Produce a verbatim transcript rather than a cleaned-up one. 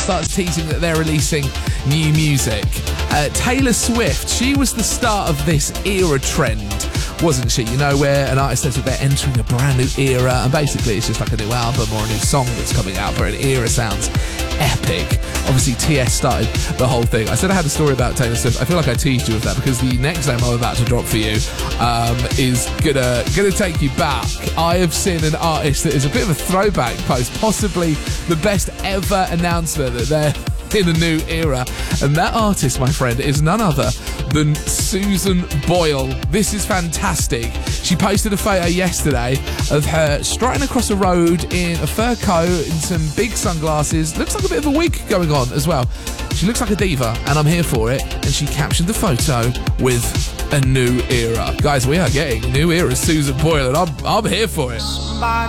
starts teasing that they're releasing new music. Uh, Taylor Swift, she was the start of this era trend, wasn't she? You know, where an artist says that they're entering a brand new era, and basically it's just like a new album or a new song that's coming out, but an era sounds epic. Obviously, T S started the whole thing. I said I had a story about Taylor Swift. I feel like I teased you with that because the next name I'm about to drop for you um, is gonna gonna take you back. I have seen an artist that is a bit of a throwback post, possibly the best ever announcement that they're in a new era, and that artist, my friend, is none other than Susan Boyle. This is fantastic. She posted a photo yesterday of her striding across a road in a fur coat and some big sunglasses. Looks like a bit of a wig going on as well. She looks like a diva, and I'm here for it. And she captioned the photo with a new era. Guys, we are getting new era Susan Boyle, and I'm, I'm here for it.